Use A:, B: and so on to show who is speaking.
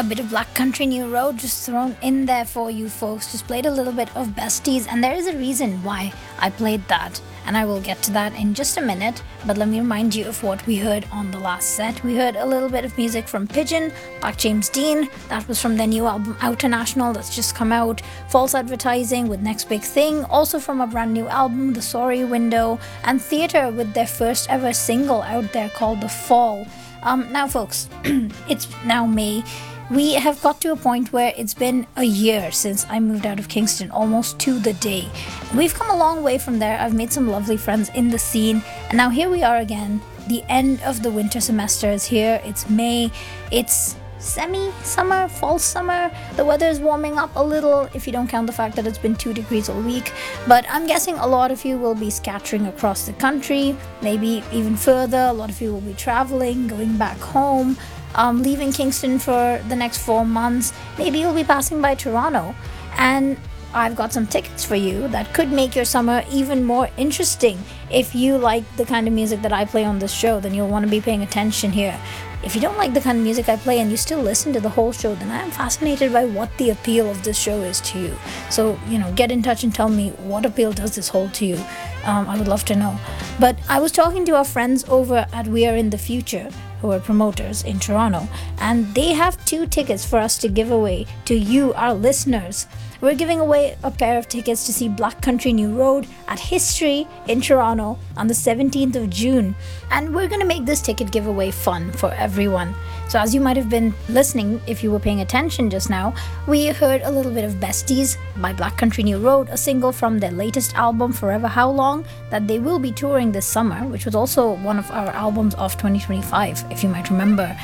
A: A bit of Black Country New Road just thrown in there for you folks. Just played a little bit of Besties, and there is a reason why I played that, and I will get to that in just a minute. But let me remind you of what we heard on the last set. We heard a little bit of music from Pigeon, like James Dean. That was from their new album Outernational that's just come out. False Advertising with Next Big Thing, also from a brand new album, The Sorry Window, and Theatre with their first ever single out there called The Fall. Now folks, it's now May. We have got to a point where it's been a year since I moved out of Kingston, almost to the day. We've come a long way from there. I've made some lovely friends in the scene, and now here we are again. The end of the winter semester is here. It's May. It's semi-summer, fall summer. The weather is warming up a little, if you don't count the fact that it's been 2 degrees all week. But I'm guessing a lot of you will be scattering across the country, maybe even further. A lot of you will be traveling, going back home. Leaving Kingston for the next 4 months. Maybe you'll be passing by Toronto, and I've got some tickets for you that could make your summer even more interesting. If you like the kind of music that I play on this show, then you'll want to be paying attention here. If you don't like the kind of music I play and you still listen to the whole show, then I am fascinated by what the appeal of this show is to you. So, get in touch and tell me, what appeal does this hold to you? I would love to know. But I was talking to our friends over at We Are in the Future, who are promoters in Toronto, and they have 2 tickets for us to give away to you, our listeners. We're giving away a pair of tickets to see Black Country New Road at History in Toronto on the 17th of June. And we're going to make this ticket giveaway fun for everyone. So as you might have been listening, if you were paying attention just now, we heard a little bit of Besties by Black Country New Road, a single from their latest album, Forever How Long, that they will be touring this summer, which was also one of our albums of 2025, if you might remember.